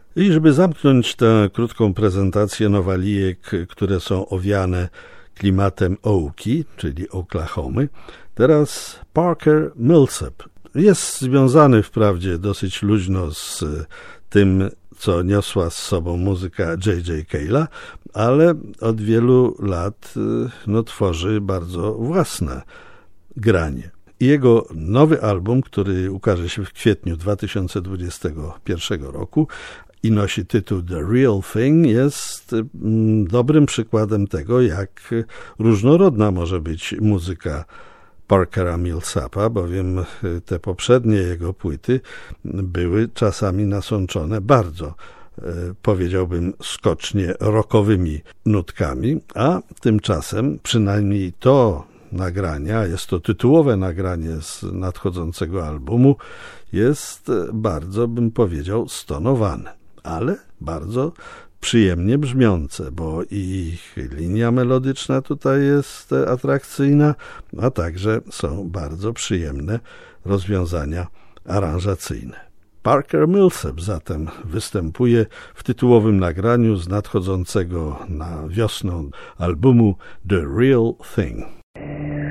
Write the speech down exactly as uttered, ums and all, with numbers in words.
I żeby zamknąć tę krótką prezentację nowalijek, które są owiane klimatem Oki, czyli Oklahomy, teraz Parker Millsap. Jest związany wprawdzie dosyć luźno z tym, co niosła z sobą muzyka J J Cale'a, ale od wielu lat no, tworzy bardzo własne granie. I jego nowy album, który ukaże się w kwietniu dwa tysiące dwudziestego pierwszego roku i nosi tytuł The Real Thing, jest dobrym przykładem tego, jak różnorodna może być muzyka Parkera Millsapa, bowiem te poprzednie jego płyty były czasami nasączone bardzo, powiedziałbym, skocznie rockowymi nutkami, a tymczasem przynajmniej to nagrania, jest to tytułowe nagranie z nadchodzącego albumu, jest bardzo, bym powiedział, stonowane, ale bardzo przyjemnie brzmiące, bo ich linia melodyczna tutaj jest atrakcyjna, a także są bardzo przyjemne rozwiązania aranżacyjne. Parker Millsap zatem występuje w tytułowym nagraniu z nadchodzącego na wiosnę albumu The Real Thing.